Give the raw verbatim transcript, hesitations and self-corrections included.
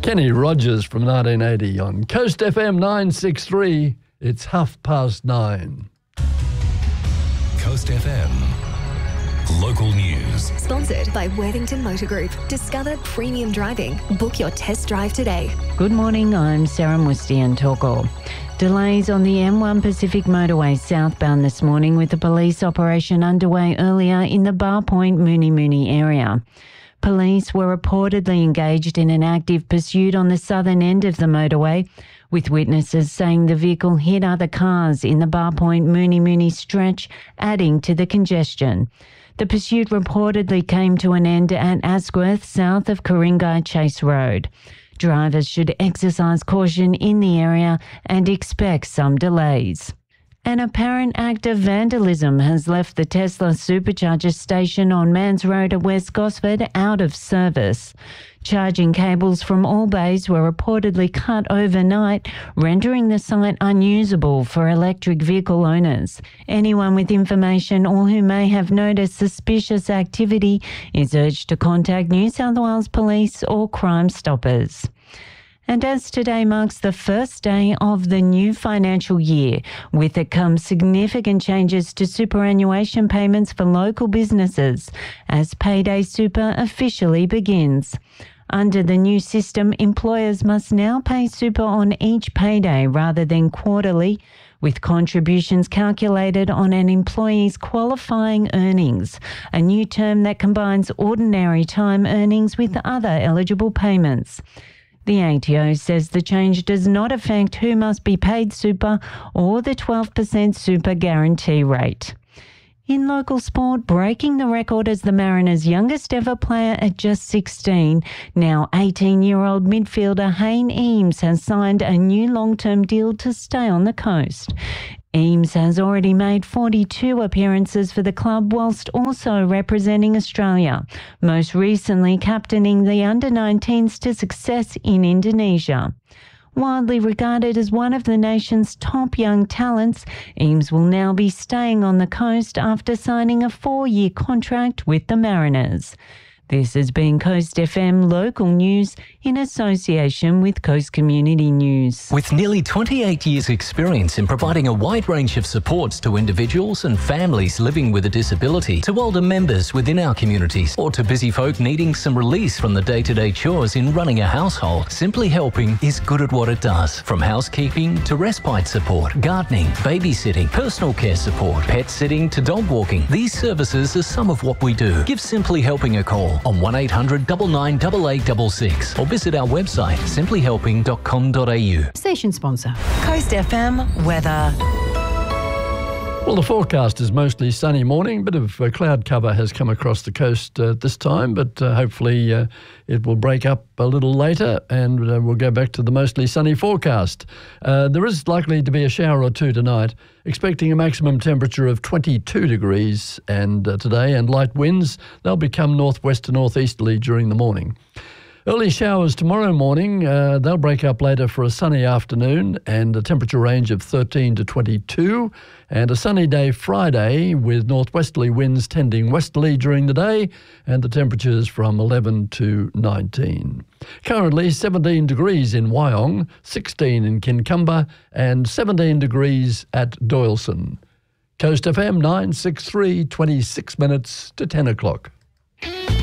Kenny Rogers from nineteen eighty on Coast F M nine sixty-three. It's half past nine. Coast F M. Local news. Sponsored by Worthington Motor Group. Discover premium driving. Book your test drive today. Good morning, I'm Sarah Mustian Toko. Delays on the M one Pacific motorway southbound this morning with a police operation underway earlier in the Bar Point Mooney Mooney area. Police were reportedly engaged in an active pursuit on the southern end of the motorway, with witnesses saying the vehicle hit other cars in the Bar Point Mooney Mooney stretch, adding to the congestion. The pursuit reportedly came to an end at Asquith, south of Ku-ring-gai Chase Road. Drivers should exercise caution in the area and expect some delays. An apparent act of vandalism has left the Tesla supercharger station on Mans Road at West Gosford out of service. Charging cables from all bays were reportedly cut overnight, rendering the site unusable for electric vehicle owners. Anyone with information or who may have noticed suspicious activity is urged to contact New South Wales Police or Crime Stoppers. And as today marks the first day of the new financial year, with it come significant changes to superannuation payments for local businesses as Payday Super officially begins. Under the new system, employers must now pay super on each payday rather than quarterly, with contributions calculated on an employee's qualifying earnings, a new term that combines ordinary time earnings with other eligible payments. The A T O says the change does not affect who must be paid super or the twelve percent super guarantee rate. In local sport, breaking the record as the Mariners' youngest ever player at just sixteen, now eighteen-year-old midfielder Hayne Eames has signed a new long-term deal to stay on the coast. Eames has already made forty-two appearances for the club whilst also representing Australia, most recently captaining the under nineteens to success in Indonesia. Widely regarded as one of the nation's top young talents, Eames will now be staying on the coast after signing a four-year contract with the Mariners. This has been Coast F M Local News in association with Coast Community News. With nearly twenty-eight years' experience in providing a wide range of supports to individuals and families living with a disability, to older members within our communities, or to busy folk needing some release from the day-to-day chores in running a household, Simply Helping is good at what it does. From housekeeping to respite support, gardening, babysitting, personal care support, pet sitting to dog walking, these services are some of what we do. Give Simply Helping a call on one eight hundred nine nine eight eight six six or visit our website simply helping dot com dot a u. Station sponsor. Coast F M weather. Well, the forecast is mostly sunny morning. A bit of uh, cloud cover has come across the coast uh, this time, but uh, hopefully uh, it will break up a little later and uh, we'll go back to the mostly sunny forecast. Uh, there is likely to be a shower or two tonight, expecting a maximum temperature of twenty-two degrees and uh, today, and light winds. They'll become northwest to northeasterly during the morning. Early showers tomorrow morning. Uh, they'll break up later for a sunny afternoon and a temperature range of thirteen to twenty-two. And a sunny day Friday with northwesterly winds tending westerly during the day and the temperatures from eleven to nineteen. Currently seventeen degrees in Wyong, sixteen in Kincumber and seventeen degrees at Doyleson. Coast F M nine sixty-three, twenty-six minutes to ten o'clock.